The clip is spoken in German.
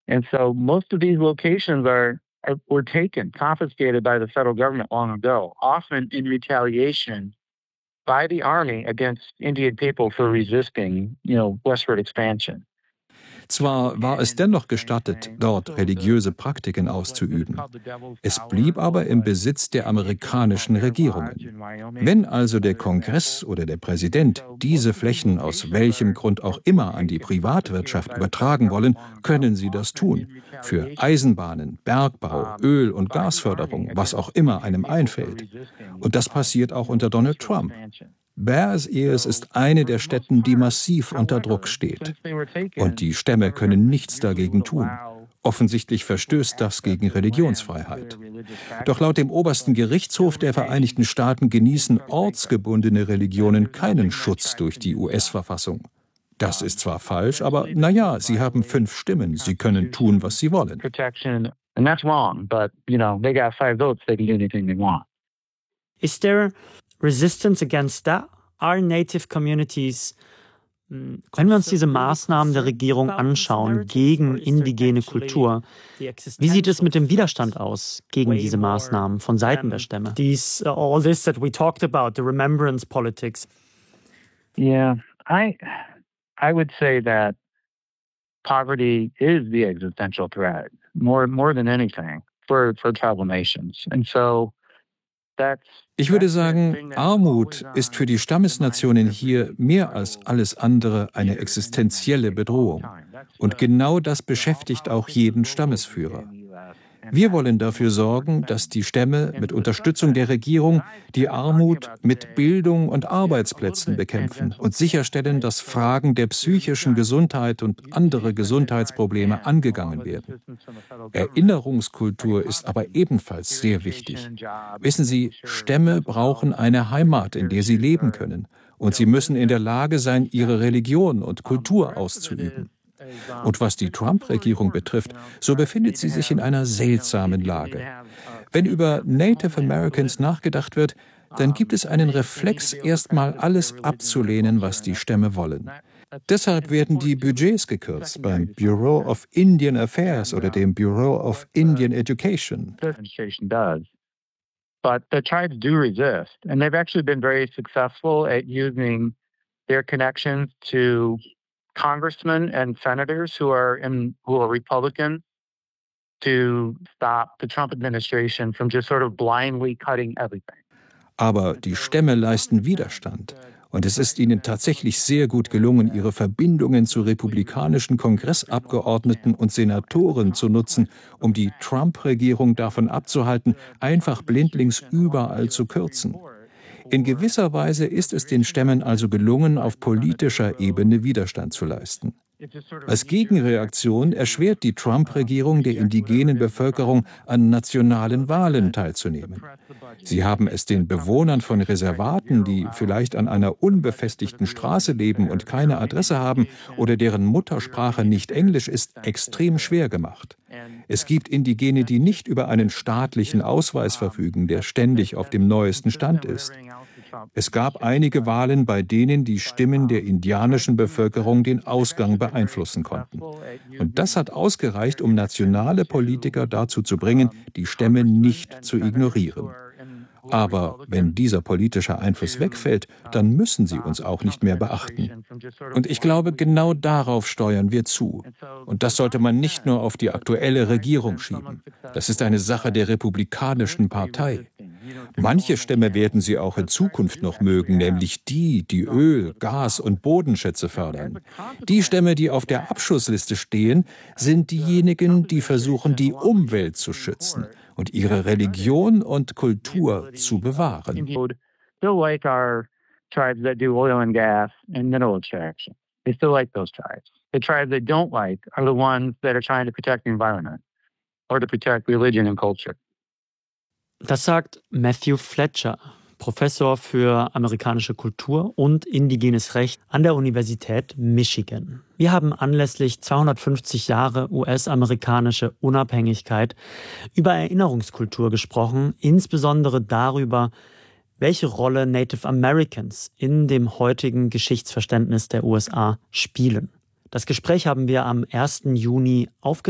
And so most of these locations were taken, confiscated by the federal government long ago, often in retaliation by the army against Indian people for resisting, westward expansion. Zwar war es dennoch gestattet, dort religiöse Praktiken auszuüben. Es blieb aber im Besitz der amerikanischen Regierungen. Wenn also der Kongress oder der Präsident diese Flächen aus welchem Grund auch immer an die Privatwirtschaft übertragen wollen, können sie das tun. Für Eisenbahnen, Bergbau, Öl- und Gasförderung, was auch immer einem einfällt. Und das passiert auch unter Donald Trump. Bears Ears ist eine der Städten, die massiv unter Druck steht. Und die Stämme können nichts dagegen tun. Offensichtlich verstößt das gegen Religionsfreiheit. Doch laut dem obersten Gerichtshof der Vereinigten Staaten genießen ortsgebundene Religionen keinen Schutz durch die US-Verfassung. Das ist zwar falsch, aber naja, sie haben 5 Stimmen. Sie können tun, was sie wollen. Is there resistance against that? Are native communities, wenn wir uns diese Maßnahmen der Regierung anschauen gegen indigene Kultur, wie sieht es mit dem Widerstand aus gegen diese Maßnahmen von Seiten der Stämme? All this that we talked about, the remembrance politics. Yeah, I would say that poverty is the existential threat more than anything for tribal nations, and so. Ich würde sagen, Armut ist für die Stammesnationen hier mehr als alles andere eine existenzielle Bedrohung. Und genau das beschäftigt auch jeden Stammesführer. Wir wollen dafür sorgen, dass die Stämme mit Unterstützung der Regierung die Armut mit Bildung und Arbeitsplätzen bekämpfen und sicherstellen, dass Fragen der psychischen Gesundheit und andere Gesundheitsprobleme angegangen werden. Erinnerungskultur ist aber ebenfalls sehr wichtig. Wissen Sie, Stämme brauchen eine Heimat, in der sie leben können. Und sie müssen in der Lage sein, ihre Religion und Kultur auszuüben. Und was die Trump-Regierung betrifft, so befindet sie sich in einer seltsamen Lage. Wenn über Native Americans nachgedacht wird, dann gibt es einen Reflex, erstmal alles abzulehnen, was die Stämme wollen. Deshalb werden die Budgets gekürzt beim Bureau of Indian Affairs oder dem Bureau of Indian Education. But the tribes do resist, and they've actually been very successful at using their connections to congressmen and senators who are Republican to stop the Trump administration from just sort of blindly cutting everything. Aber die Stämme leisten Widerstand. Und es ist ihnen tatsächlich sehr gut gelungen, ihre Verbindungen zu republikanischen Kongressabgeordneten und Senatoren zu nutzen, um die Trump-Regierung davon abzuhalten, einfach blindlings überall zu kürzen. In gewisser Weise ist es den Stämmen also gelungen, auf politischer Ebene Widerstand zu leisten. Als Gegenreaktion erschwert die Trump-Regierung der indigenen Bevölkerung, an nationalen Wahlen teilzunehmen. Sie haben es den Bewohnern von Reservaten, die vielleicht an einer unbefestigten Straße leben und keine Adresse haben oder deren Muttersprache nicht Englisch ist, extrem schwer gemacht. Es gibt Indigene, die nicht über einen staatlichen Ausweis verfügen, der ständig auf dem neuesten Stand ist. Es gab einige Wahlen, bei denen die Stimmen der indianischen Bevölkerung den Ausgang beeinflussen konnten. Und das hat ausgereicht, um nationale Politiker dazu zu bringen, die Stämme nicht zu ignorieren. Aber wenn dieser politische Einfluss wegfällt, dann müssen sie uns auch nicht mehr beachten. Und ich glaube, genau darauf steuern wir zu. Und das sollte man nicht nur auf die aktuelle Regierung schieben. Das ist eine Sache der Republikanischen Partei. Manche Stämme werden sie auch in Zukunft noch mögen, nämlich die Öl-, Gas- und Bodenschätze fördern. Die Stämme, die auf der Abschussliste stehen, sind diejenigen, die versuchen, die Umwelt zu schützen und ihre Religion und Kultur zu bewahren. Still like our tribes that do oil and gas and mineral extraction. They still like those tribes. The tribes they don't like are the ones that are trying to protect the environment or to protect religion and culture. Das sagt Matthew Fletcher, Professor für amerikanische Kultur und indigenes Recht an der Universität Michigan. Wir haben anlässlich 250 Jahre US-amerikanische Unabhängigkeit über Erinnerungskultur gesprochen, insbesondere darüber, welche Rolle Native Americans in dem heutigen Geschichtsverständnis der USA spielen. Das Gespräch haben wir am 1. Juni aufgezeichnet.